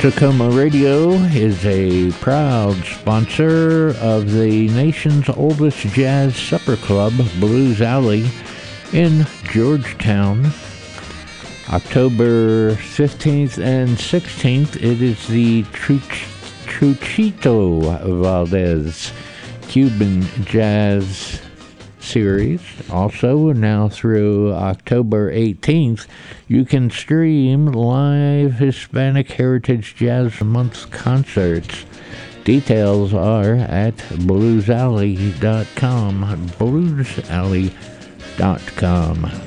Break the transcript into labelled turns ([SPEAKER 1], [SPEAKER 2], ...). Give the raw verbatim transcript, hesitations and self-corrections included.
[SPEAKER 1] Tacoma Radio is a proud sponsor of the nation's oldest jazz supper club, Blues Alley, in Georgetown. October fifteenth and sixteenth, it is the Truch- Truchito Valdez Cuban Jazz Series. Also, now through October eighteenth, you can stream live Hispanic Heritage Jazz Month concerts. Details are at blues alley dot com. blues alley dot com.